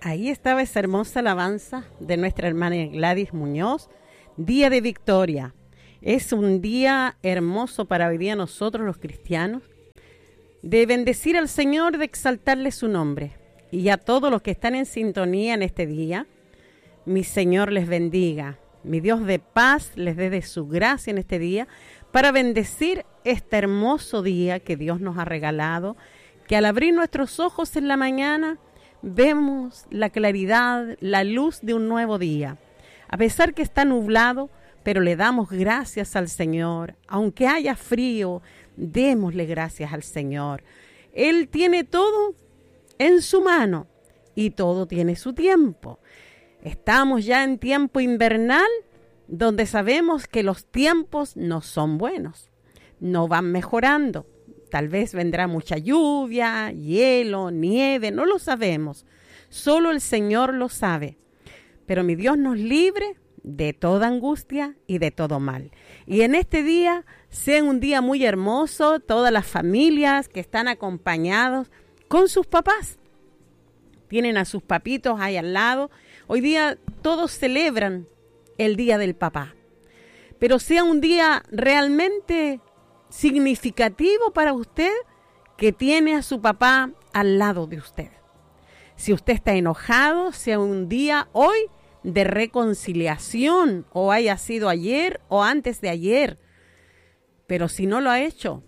Ahí estaba esa hermosa alabanza de nuestra hermana Gladys Muñoz, Día de Victoria. Es un día hermoso para hoy día nosotros los cristianos, de bendecir al Señor, de exaltarle su nombre. Y a todos los que están en sintonía en este día, mi Señor les bendiga. Mi Dios de paz les dé de su gracia en este día para bendecir este hermoso día que Dios nos ha regalado, que al abrir nuestros ojos en la mañana vemos la claridad, la luz de un nuevo día. A pesar que está nublado, pero le damos gracias al Señor. Aunque haya frío, démosle gracias al Señor. Él tiene todo en su mano y todo tiene su tiempo. Estamos ya en tiempo invernal, donde sabemos que los tiempos no son buenos, no van mejorando. Tal vez vendrá mucha lluvia, hielo, nieve, no lo sabemos. Solo el Señor lo sabe. Pero mi Dios nos libre de toda angustia y de todo mal. Y en este día, sea un día muy hermoso, todas las familias que están acompañados con sus papás. Tienen a sus papitos ahí al lado. Hoy día todos celebran el Día del Papá. Pero sea un día realmente significativo para usted, que tiene a su papá al lado de usted. Si usted está enojado, sea un día hoy de reconciliación, o haya sido ayer o antes de ayer. Pero si no lo ha hecho,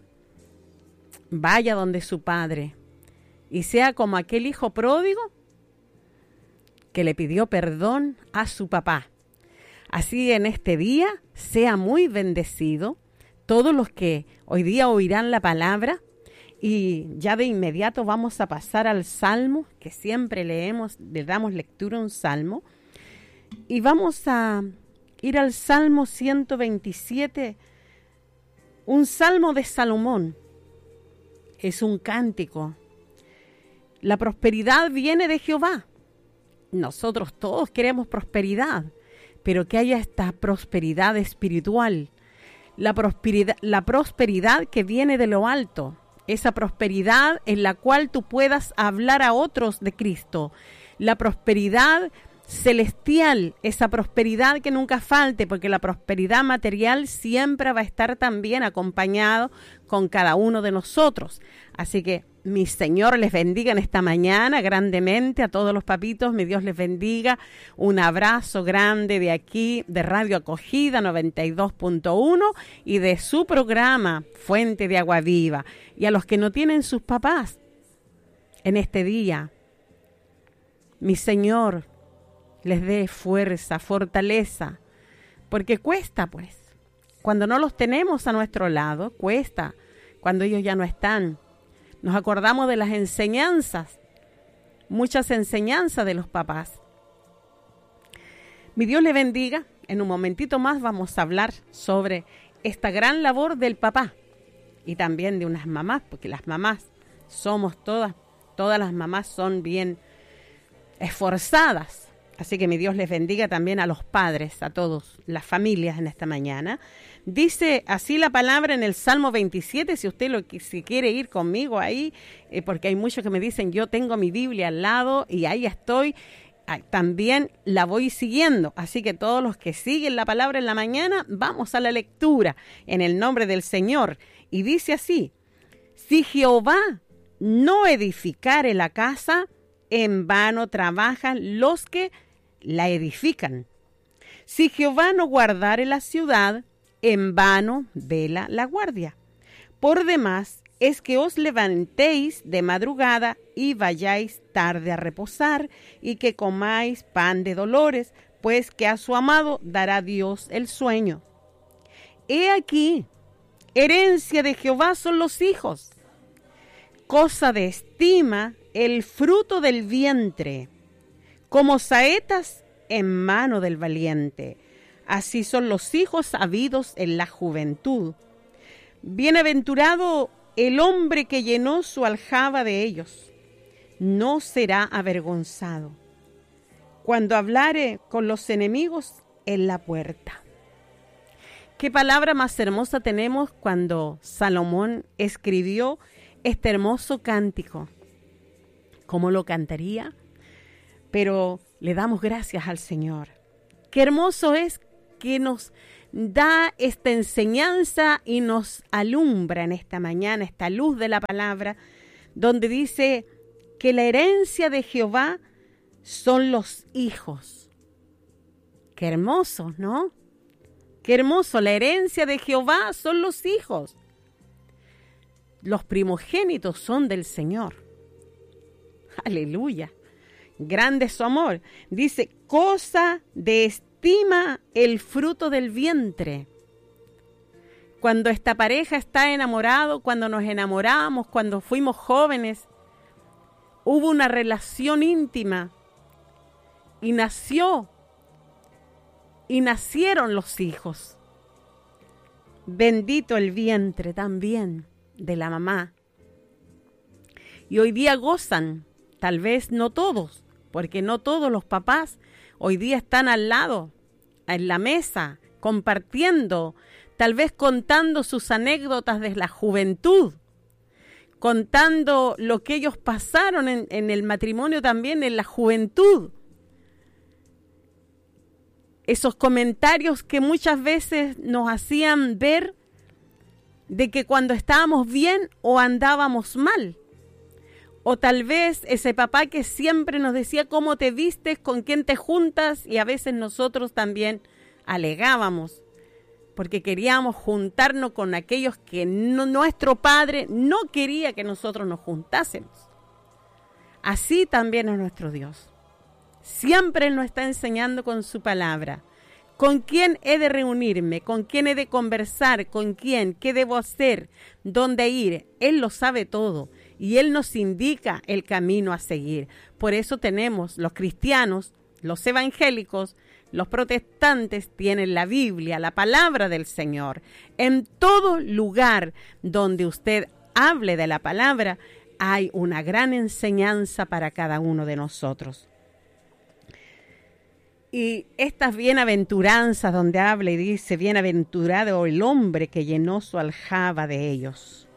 vaya donde su padre y sea como aquel hijo pródigo que le pidió perdón a su papá. Así en este día sea muy bendecido todos los que hoy día oirán la palabra, y ya de inmediato vamos a pasar al Salmo, que siempre leemos, le damos lectura a un Salmo, y vamos a ir al Salmo 127, un Salmo de Salomón. Es un cántico. La prosperidad viene de Jehová. Nosotros todos queremos prosperidad, pero que haya esta prosperidad espiritual. La prosperidad que viene de lo alto, esa prosperidad en la cual tú puedas hablar a otros de Cristo, la prosperidad celestial, esa prosperidad que nunca falte, porque la prosperidad material siempre va a estar también acompañado con cada uno de nosotros. Así que mi Señor les bendiga en esta mañana grandemente a todos los papitos. Mi Dios les bendiga. Un abrazo grande de aquí, de Radio Acogida 92.1 y de su programa Fuente de Agua Viva. Y a los que no tienen sus papás en este día, mi Señor les dé fuerza, fortaleza, porque cuesta pues. Cuando no los tenemos a nuestro lado, cuesta. Cuando ellos ya no están, nos acordamos de las enseñanzas, muchas enseñanzas de los papás. Mi Dios le bendiga. En un momentito más vamos a hablar sobre esta gran labor del papá y también de unas mamás, porque las mamás somos todas las mamás son bien esforzadas. Así que mi Dios les bendiga también a los padres, a todos, las familias en esta mañana. Dice así la palabra en el Salmo 27, si usted si quiere ir conmigo ahí, porque hay muchos que me dicen, yo tengo mi Biblia al lado y ahí estoy, también la voy siguiendo. Así que todos los que siguen la palabra en la mañana, vamos a la lectura en el nombre del Señor. Y dice así: si Jehová no edificare la casa, en vano trabajan los que la edifican. Si Jehová no guardare la ciudad, en vano vela la guardia. Por demás es que os levantéis de madrugada y vayáis tarde a reposar, y que comáis pan de dolores, pues que a su amado dará Dios el sueño. He aquí, herencia de Jehová son los hijos, cosa de estima el fruto del vientre, como saetas en mano del valiente. Así son los hijos habidos en la juventud. Bienaventurado el hombre que llenó su aljaba de ellos, no será avergonzado cuando hablare con los enemigos en la puerta. Qué palabra más hermosa tenemos cuando Salomón escribió este hermoso cántico. ¿Cómo lo cantaría? pero le damos gracias al Señor. Qué hermoso es que nos da esta enseñanza y nos alumbra en esta mañana, esta luz de la palabra, donde dice que la herencia de Jehová son los hijos. Qué hermoso, ¿no? Qué hermoso, la herencia de Jehová son los hijos. Los primogénitos son del Señor. Aleluya. Grande es su amor. Dice, cosa de estima el fruto del vientre. Cuando esta pareja está enamorado, cuando nos enamoramos, cuando fuimos jóvenes, hubo una relación íntima y nacieron los hijos. Bendito el vientre también de la mamá. Y hoy día gozan, tal vez no todos, porque no todos los papás hoy día están al lado, en la mesa, compartiendo, tal vez contando sus anécdotas de la juventud, contando lo que ellos pasaron en el matrimonio también, en la juventud. Esos comentarios que muchas veces nos hacían ver de que cuando estábamos bien o andábamos mal. O tal vez ese papá que siempre nos decía cómo te vistes, con quién te juntas, y a veces nosotros también alegábamos, porque queríamos juntarnos con aquellos que nuestro padre no quería que nosotros nos juntásemos. Así también es nuestro Dios. Siempre Él nos está enseñando con su palabra. ¿Con quién he de reunirme? ¿Con quién he de conversar? ¿Con quién? ¿Qué debo hacer? ¿Dónde ir? Él lo sabe todo y Él nos indica el camino a seguir. Por eso tenemos los cristianos, los evangélicos, los protestantes tienen la Biblia, la palabra del Señor. En todo lugar donde usted hable de la palabra, hay una gran enseñanza para cada uno de nosotros. Y estas bienaventuranzas donde habla y dice, bienaventurado el hombre que llenó su aljaba de ellos.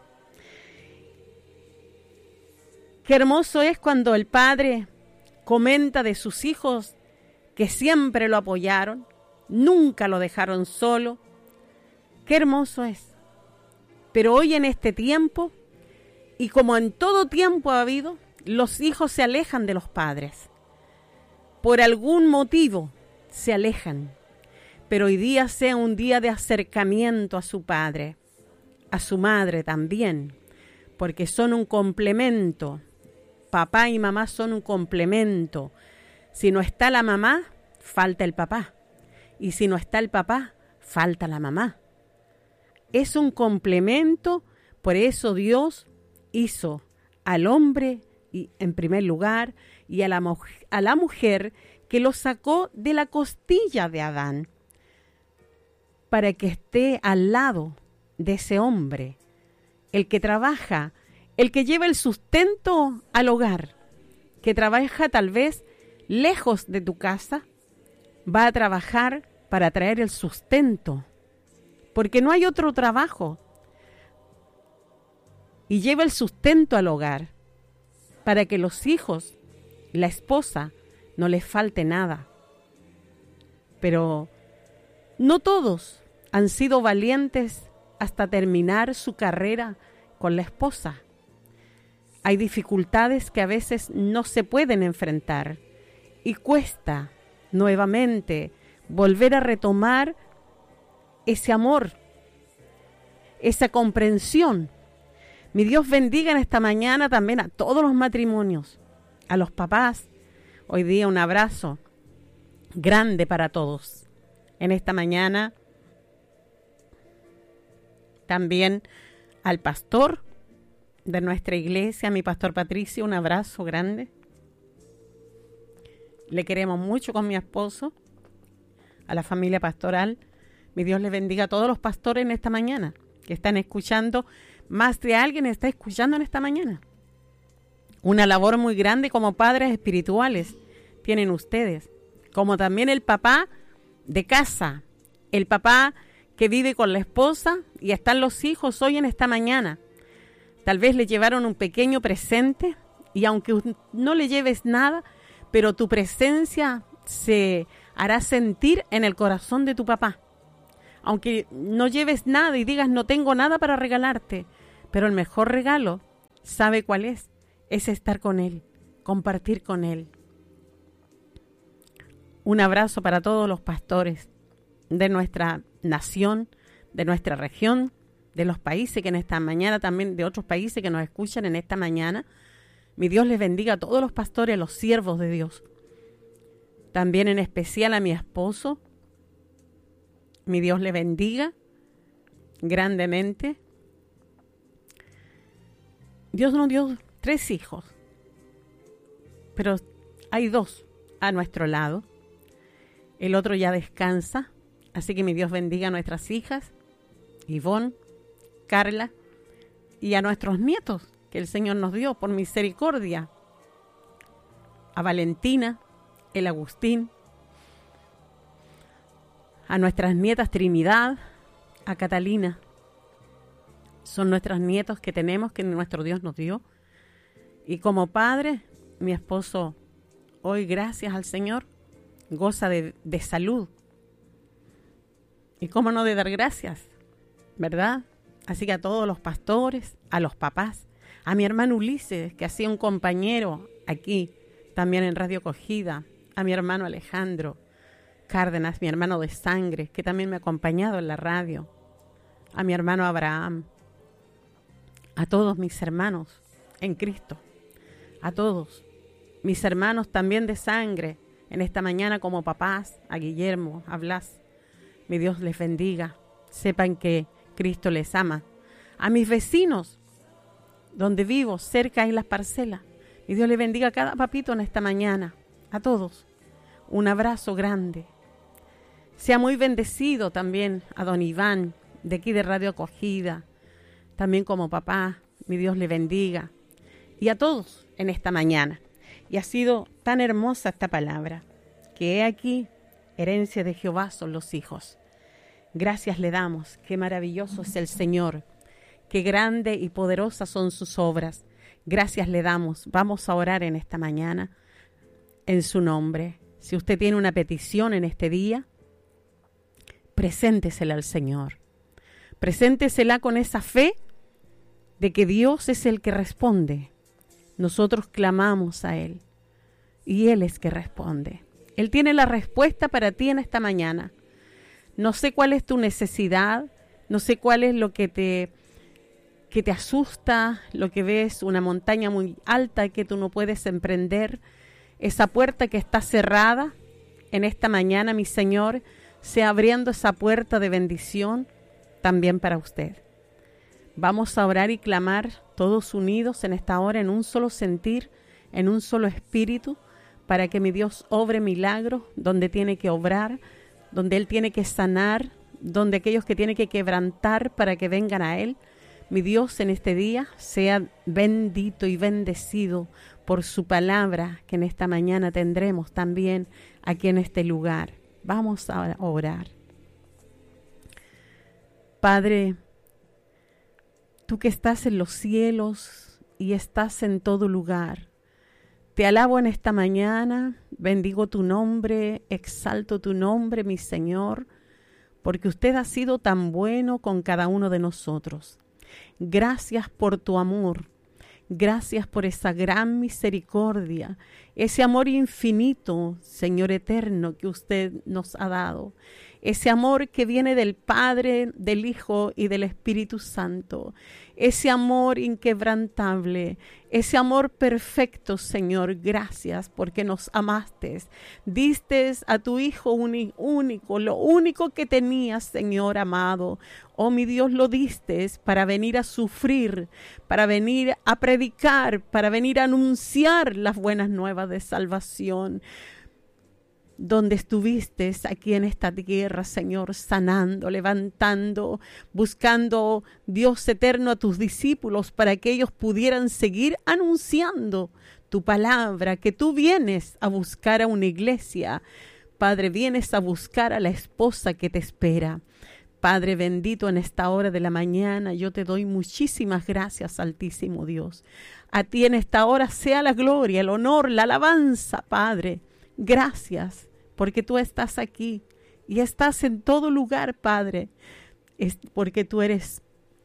Qué hermoso es cuando el padre comenta de sus hijos que siempre lo apoyaron, nunca lo dejaron solo. Qué hermoso es. Pero hoy en este tiempo, y como en todo tiempo ha habido, los hijos se alejan de los padres. Por algún motivo se alejan, pero hoy día sea un día de acercamiento a su padre, a su madre también, porque son un complemento. Papá y mamá son un complemento. Si no está la mamá, falta el papá. Y si no está el papá, falta la mamá. Es un complemento, por eso Dios hizo al hombre y en primer lugar, y a la mujer que lo sacó de la costilla de Adán, para que esté al lado de ese hombre, el que trabaja, el que lleva el sustento al hogar, que trabaja tal vez lejos de tu casa, va a trabajar para traer el sustento, porque no hay otro trabajo, y lleva el sustento al hogar, para que los hijos, la esposa, no les falte nada. Pero no todos han sido valientes hasta terminar su carrera con la esposa. Hay dificultades que a veces no se pueden enfrentar y cuesta nuevamente volver a retomar ese amor, esa comprensión. Mi Dios bendiga en esta mañana también a todos los matrimonios, a los papás. Hoy día un abrazo grande para todos. En esta mañana también al pastor de nuestra iglesia, mi pastor Patricio, un abrazo grande. Le queremos mucho con mi esposo, a la familia pastoral. Mi Dios les bendiga a todos los pastores en esta mañana que están escuchando. Más de alguien está escuchando en esta mañana. Una labor muy grande como padres espirituales tienen ustedes, como también el papá de casa, el papá que vive con la esposa y están los hijos hoy en esta mañana. Tal vez le llevaron un pequeño presente y aunque no le lleves nada, pero tu presencia se hará sentir en el corazón de tu papá. Aunque no lleves nada y digas no tengo nada para regalarte, pero el mejor regalo, ¿sabe cuál es? Es estar con él, compartir con él. Un abrazo para todos los pastores de nuestra nación, de nuestra región, de los países que en esta mañana, también de otros países que nos escuchan en esta mañana. Mi Dios les bendiga a todos los pastores, a los siervos de Dios. También en especial a mi esposo. Mi Dios le bendiga grandemente. Dios nos dio 3 hijos, pero hay 2 a nuestro lado. El otro ya descansa, así que mi Dios bendiga a nuestras hijas, Ivonne, Carla, y a nuestros nietos que el Señor nos dio por misericordia. A Valentina, el Agustín, a nuestras nietas Trinidad, a Catalina. Son nuestros nietos que tenemos, que nuestro Dios nos dio. Y como padre, mi esposo, hoy gracias al Señor, goza de salud. Y cómo no de dar gracias, ¿verdad? Así que a todos los pastores, a los papás, a mi hermano Ulises, que ha sido un compañero aquí, también en Radio Acogida, a mi hermano Alejandro Cárdenas, mi hermano de sangre, que también me ha acompañado en la radio, a mi hermano Abraham, a todos mis hermanos en Cristo, a todos mis hermanos también de sangre, en esta mañana como papás, a Guillermo, a Blas. Mi Dios les bendiga, sepan que Cristo les ama. A mis vecinos, donde vivo, cerca en las parcelas, mi Dios les bendiga a cada papito en esta mañana, a todos. Un abrazo grande. Sea muy bendecido también a don Iván, de aquí de Radio Acogida, también como papá, mi Dios le bendiga. Y a todos en esta mañana. Y ha sido tan hermosa esta palabra, que he aquí, herencia de Jehová son los hijos. Gracias le damos, qué maravilloso es el Señor, qué grande y poderosas son sus obras. Gracias le damos. Vamos a orar en esta mañana en su nombre. Si usted tiene una petición en este día, preséntesela al Señor. Preséntesela con esa fe de que Dios es el que responde. Nosotros clamamos a Él y Él es que responde. Él tiene la respuesta para ti en esta mañana. No sé cuál es tu necesidad, no sé cuál es lo que te asusta, lo que ves, una montaña muy alta que tú no puedes emprender, esa puerta que está cerrada. En esta mañana, mi Señor, sea abriendo esa puerta de bendición también para usted. Vamos a orar y clamar todos unidos en esta hora, en un solo sentir, en un solo espíritu, para que mi Dios obre milagros donde tiene que obrar, donde Él tiene que sanar, donde aquellos que tiene que quebrantar para que vengan a Él. Mi Dios en este día sea bendito y bendecido por su palabra que en esta mañana tendremos también aquí en este lugar. Vamos a orar. Padre, tú que estás en los cielos y estás en todo lugar, te alabo en esta mañana, bendigo tu nombre, exalto tu nombre, mi Señor, porque usted ha sido tan bueno con cada uno de nosotros. Gracias por tu amor, gracias por esa gran misericordia, ese amor infinito, Señor eterno, que usted nos ha dado. Ese amor que viene del Padre, del Hijo y del Espíritu Santo. Ese amor inquebrantable, ese amor perfecto, Señor. Gracias porque nos amaste. Diste a tu Hijo único, lo único que tenías, Señor amado. Oh, mi Dios, lo diste para venir a sufrir, para venir a predicar, para venir a anunciar las buenas nuevas de salvación. Donde estuviste aquí en esta tierra, Señor, sanando, levantando, buscando, Dios eterno, a tus discípulos para que ellos pudieran seguir anunciando tu palabra, que tú vienes a buscar a una iglesia. Padre, vienes a buscar a la esposa que te espera. Padre bendito, en esta hora de la mañana yo te doy muchísimas gracias, Altísimo Dios. A ti en esta hora sea la gloria, el honor, la alabanza, Padre. Gracias, porque tú estás aquí y estás en todo lugar, Padre. Es porque tú eres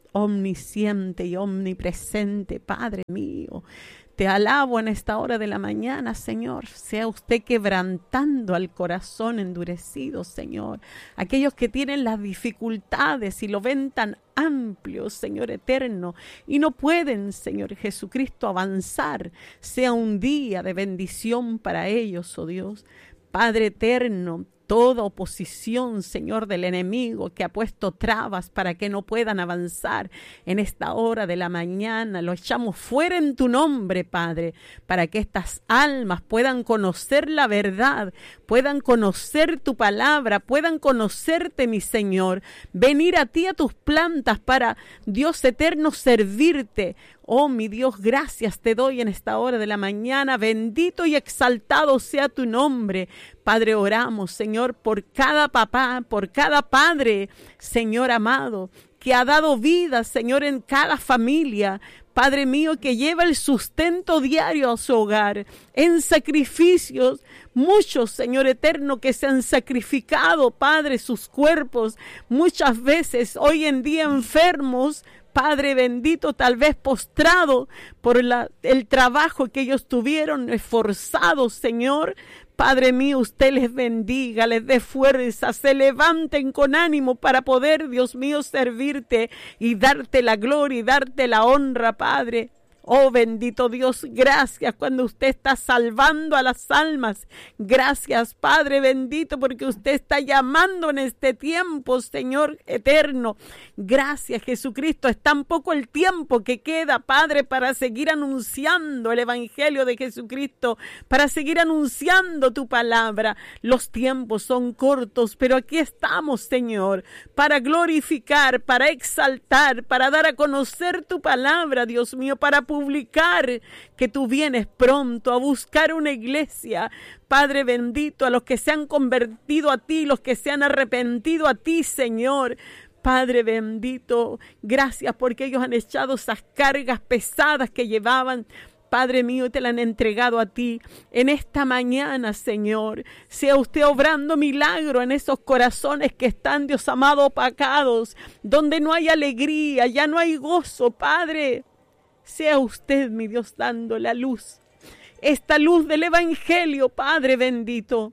omnisciente y omnipresente, Padre mío. Te alabo en esta hora de la mañana, Señor. Sea usted quebrantando al corazón endurecido, Señor. Aquellos que tienen las dificultades y lo ven tan amplio, Señor eterno, y no pueden, Señor Jesucristo, avanzar. Sea un día de bendición para ellos, oh Dios. Padre eterno, toda oposición, Señor, del enemigo que ha puesto trabas para que no puedan avanzar en esta hora de la mañana, lo echamos fuera en tu nombre, Padre, para que estas almas puedan conocer la verdad, puedan conocer tu palabra, puedan conocerte, mi Señor, venir a ti, a tus plantas, para, Dios eterno, servirte. Oh, mi Dios, gracias te doy en esta hora de la mañana. Bendito y exaltado sea tu nombre. Padre, oramos, Señor, por cada papá, por cada padre, Señor amado, que ha dado vida, Señor, en cada familia. Padre mío, que lleva el sustento diario a su hogar, en sacrificios, muchos, Señor eterno, que se han sacrificado, Padre, sus cuerpos, muchas veces hoy en día enfermos, Padre bendito, tal vez postrado por el trabajo que ellos tuvieron, esforzados, Señor. Padre mío, usted les bendiga, les dé fuerza, se levanten con ánimo para poder, Dios mío, servirte y darte la gloria y darte la honra, Padre. Oh, bendito Dios, gracias cuando usted está salvando a las almas. Gracias, Padre bendito, porque usted está llamando en este tiempo, Señor eterno. Gracias, Jesucristo. Es tan poco el tiempo que queda, Padre, para seguir anunciando el Evangelio de Jesucristo, para seguir anunciando tu palabra. Los tiempos son cortos, pero aquí estamos, Señor, para glorificar, para exaltar, para dar a conocer tu palabra, Dios mío, para publicar que tú vienes pronto a buscar una iglesia, Padre bendito, a los que se han convertido a ti, los que se han arrepentido a ti, Señor. Padre bendito, gracias porque ellos han echado esas cargas pesadas que llevaban, Padre mío, te la han entregado a ti en esta mañana, Señor. Sea usted obrando milagro en esos corazones que están, Dios amado, opacados, donde no hay alegría, ya no hay gozo, Padre. Sea usted, mi Dios, dando la luz, esta luz del Evangelio, Padre bendito.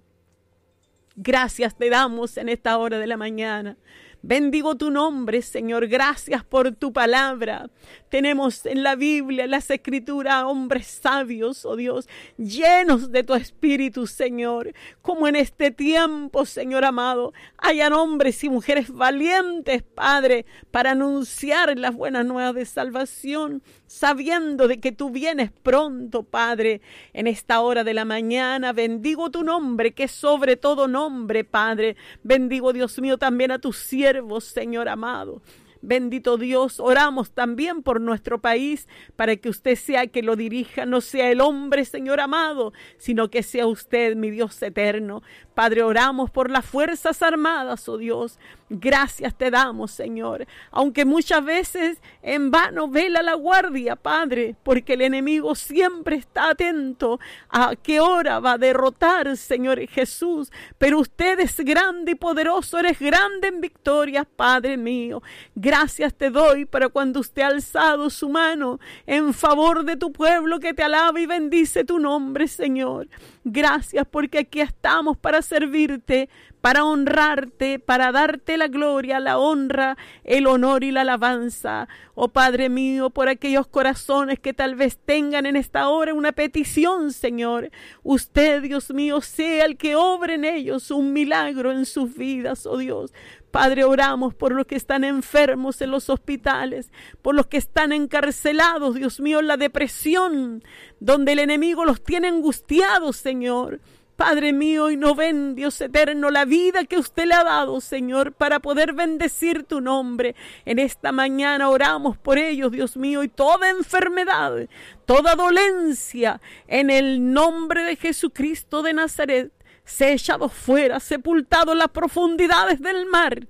Gracias te damos en esta hora de la mañana. Bendigo tu nombre, Señor. Gracias por tu palabra. Tenemos en la Biblia, en las Escrituras, hombres sabios, oh Dios, llenos de tu Espíritu, Señor. Como en este tiempo, Señor amado, hayan hombres y mujeres valientes, Padre, para anunciar las buenas nuevas de salvación, sabiendo de que tú vienes pronto, Padre. En esta hora de la mañana, bendigo tu nombre, que es sobre todo nombre, Padre. Bendigo, Dios mío, también a tus siervos, Señor amado. Bendito Dios, oramos también por nuestro país para que usted sea que lo dirija, no sea el hombre, Señor amado, sino que sea usted, mi Dios eterno. Padre, oramos por las Fuerzas Armadas, oh Dios. Gracias te damos, Señor. Aunque muchas veces en vano vela la guardia, Padre, porque el enemigo siempre está atento a qué hora va a derrotar, Señor Jesús. Pero usted es grande y poderoso, eres grande en victorias, Padre mío. Gracias te doy para cuando usted ha alzado su mano en favor de tu pueblo que te alaba y bendice tu nombre, Señor. Gracias porque aquí estamos para servirte, para honrarte, para darte la gloria, la honra, el honor y la alabanza. Oh Padre mío, por aquellos corazones que tal vez tengan en esta hora una petición, Señor. Usted, Dios mío, sea el que obre en ellos un milagro en sus vidas, oh Dios. Padre, oramos por los que están enfermos en los hospitales, por los que están encarcelados, Dios mío, en la depresión, donde el enemigo los tiene angustiados, Señor. Padre mío, y no ven, Dios eterno, la vida que usted le ha dado, Señor, para poder bendecir tu nombre. En esta mañana oramos por ellos, Dios mío, y toda enfermedad, toda dolencia, en el nombre de Jesucristo de Nazaret, se ha echado fuera, sepultado en las profundidades del mar.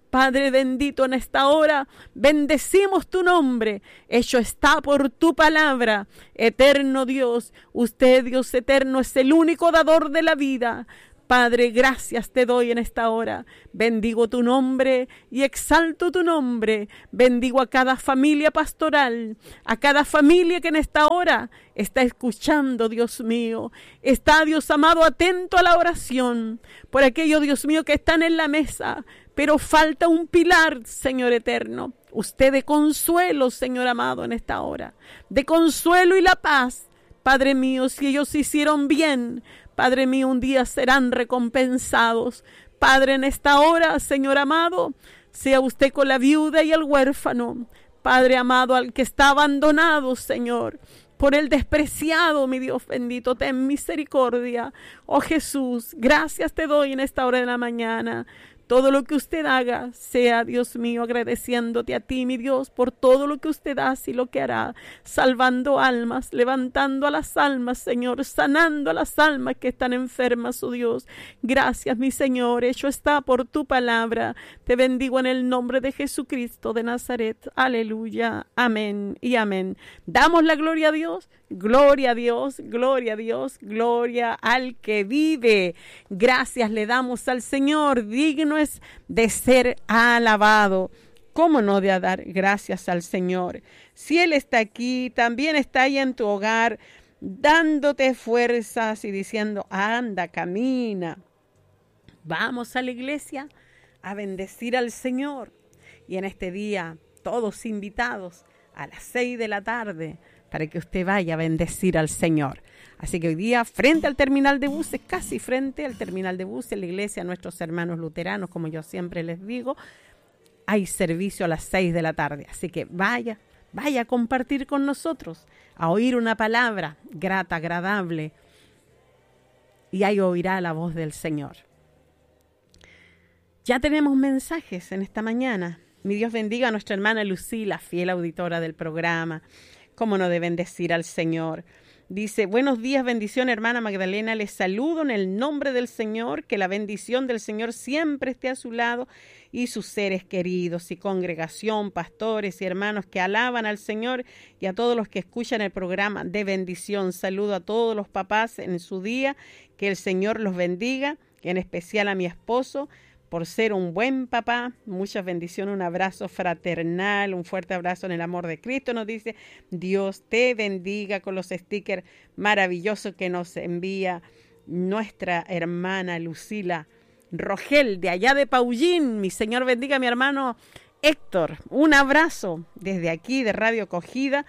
Padre bendito, en esta hora bendecimos tu nombre. Hecho está por tu palabra. Eterno Dios, usted, Dios eterno, es el único dador de la vida. Padre, gracias te doy en esta hora. Bendigo tu nombre y exalto tu nombre. Bendigo a cada familia pastoral, a cada familia que en esta hora está escuchando, Dios mío. Está, Dios amado, atento a la oración por aquellos, Dios mío, que están en la mesa. Pero falta un pilar, Señor eterno. Usted de consuelo, Señor amado, en esta hora. De consuelo y la paz. Padre mío, si ellos hicieron bien, Padre mío, un día serán recompensados. Padre, en esta hora, Señor amado, sea usted con la viuda y el huérfano. Padre amado, al que está abandonado, Señor, por el despreciado, mi Dios bendito, ten misericordia. Oh Jesús, gracias te doy en esta hora de la mañana. Todo lo que usted haga, sea, Dios mío, agradeciéndote a ti, mi Dios, por todo lo que usted hace y lo que hará, salvando almas, levantando a las almas, Señor, sanando a las almas que están enfermas, oh Dios. Gracias, mi Señor, hecho está por tu palabra. Te bendigo en el nombre de Jesucristo de Nazaret. Aleluya, amén y amén. Damos la gloria a Dios. Gloria a Dios, gloria a Dios, gloria al que vive. Gracias le damos al Señor, digno es de ser alabado. ¿Cómo no de dar gracias al Señor? Si Él está aquí, también está ahí en tu hogar, dándote fuerzas y diciendo, anda, camina. Vamos a la iglesia a bendecir al Señor. Y en este día, todos invitados a las 6 de la tarde, para que usted vaya a bendecir al Señor. Así que hoy día, frente al terminal de buses, casi frente al terminal de buses, en la iglesia, nuestros hermanos luteranos, como yo siempre les digo, hay servicio a las 6 de la tarde. Así que vaya a compartir con nosotros, a oír una palabra grata, agradable, y ahí oirá la voz del Señor. Ya tenemos mensajes en esta mañana. Mi Dios bendiga a nuestra hermana Lucila, fiel auditora del programa. Cómo no de bendecir al Señor. Dice, buenos días, bendición, hermana Magdalena. Les saludo en el nombre del Señor. Que la bendición del Señor siempre esté a su lado y sus seres queridos y congregación, pastores y hermanos que alaban al Señor y a todos los que escuchan el programa de bendición. Saludo a todos los papás en su día. Que el Señor los bendiga, en especial a mi esposo, por ser un buen papá. Muchas bendiciones, un abrazo fraternal, un fuerte abrazo en el amor de Cristo. Nos dice, Dios te bendiga, con los stickers maravillosos que nos envía nuestra hermana Lucila Rogel, de allá de Paullín. Mi Señor bendiga a mi hermano Héctor. Un abrazo desde aquí de Radio Acogida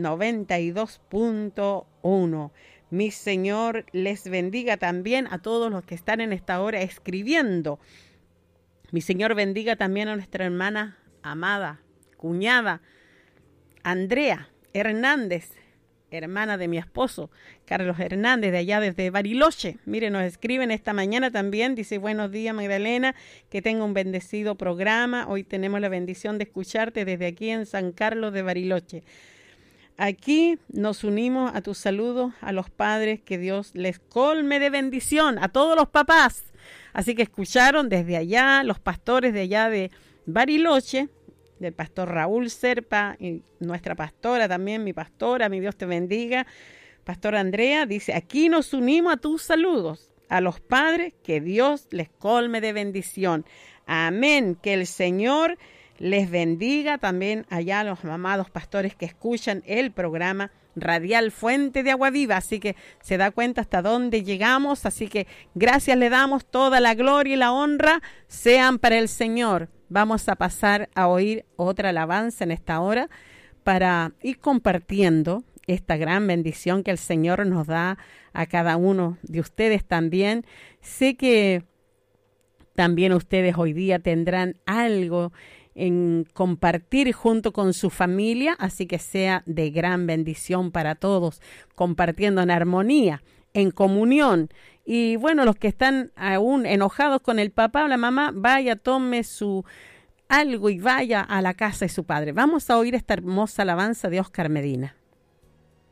92.1. Mi Señor les bendiga también a todos los que están en esta hora escribiendo. Mi Señor bendiga también a nuestra hermana amada, cuñada, Andrea Hernández, hermana de mi esposo, Carlos Hernández, de allá desde Bariloche. Mire, nos escriben esta mañana también, dice, buenos días Magdalena, que tenga un bendecido programa. Hoy tenemos la bendición de escucharte desde aquí en San Carlos de Bariloche. Aquí nos unimos a tus saludos a los padres, que Dios les colme de bendición, a todos los papás. Así que escucharon desde allá, los pastores de allá de Bariloche, del pastor Raúl Serpa y nuestra pastora también, mi pastora, mi Dios te bendiga, pastora Andrea, dice, aquí nos unimos a tus saludos, a los padres, que Dios les colme de bendición. Amén, que el Señor les bendiga también allá a los amados pastores que escuchan el programa Radial Fuente de Agua Viva. Así que se da cuenta hasta dónde llegamos. Así que gracias le damos, toda la gloria y la honra sean para el Señor. Vamos a pasar a oír otra alabanza en esta hora para ir compartiendo esta gran bendición que el Señor nos da a cada uno de ustedes también. Sé que también ustedes hoy día tendrán algo en compartir junto con su familia, así que sea de gran bendición para todos, compartiendo en armonía, en comunión. Y bueno, los que están aún enojados con el papá o la mamá, vaya, tome su algo y vaya a la casa de su padre. Vamos a oír esta hermosa alabanza de Oscar Medina.